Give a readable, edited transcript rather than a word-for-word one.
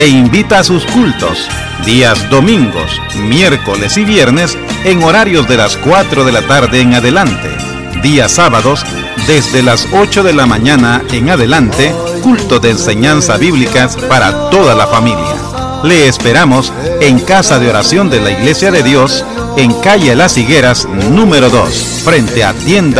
e invita a sus cultos, días domingos, miércoles y viernes en horarios de las 4 de la tarde en adelante. Días sábados, desde las 8 de la mañana en adelante, culto de enseñanza bíblicas para toda la familia. Le esperamos en Casa de Oración de la Iglesia de Dios, en calle Las Higueras, número 2, frente a Tienda